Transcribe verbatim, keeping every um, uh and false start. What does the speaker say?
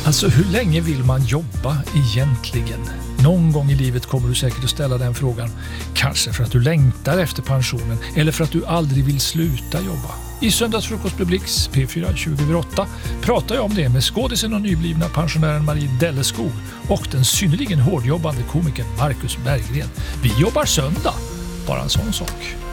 Alltså, hur länge vill man jobba egentligen? Någon gång i livet kommer du säkert att ställa den frågan. Kanske för att du längtar efter pensionen eller för att du aldrig vill sluta jobba. I Söndagsfrukost med Blix, P fyra tjugo över åtta, pratar jag om det med skådisen och nyblivna pensionären Marie Delleskog och den synnerligen hårdjobbande komikern Marcus Berggren. Vi jobbar söndag, bara en sån sak.